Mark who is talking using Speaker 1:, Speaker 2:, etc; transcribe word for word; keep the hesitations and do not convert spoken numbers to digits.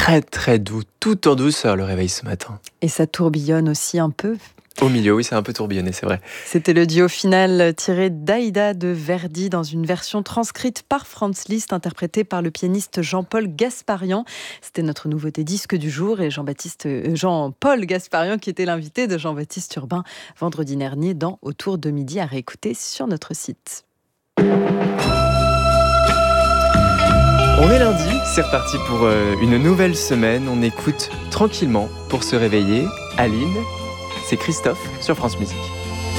Speaker 1: très très doux, tout en douceur le réveil ce matin.
Speaker 2: Et ça tourbillonne aussi un peu.
Speaker 1: Au milieu, oui, c'est un peu tourbillonné, c'est vrai.
Speaker 2: C'était le duo final tiré d'Aïda de Verdi dans une version transcrite par Franz Liszt, interprétée par le pianiste Jean-Paul Gasparian. C'était notre nouveauté disque du jour et Jean-Baptiste, euh, Jean-Paul Gasparian qui était l'invité de Jean-Baptiste Urbain vendredi dernier dans Autour de midi à réécouter sur notre site.
Speaker 1: On est lundi, c'est reparti pour euh, une nouvelle semaine. On écoute tranquillement pour se réveiller. Aline, c'est Christophe sur France Musique.